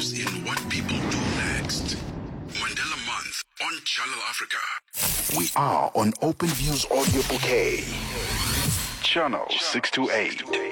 in what people do next. Mandela Month on Channel Africa. We are on Open Views Audio Bouquet. Channel 628.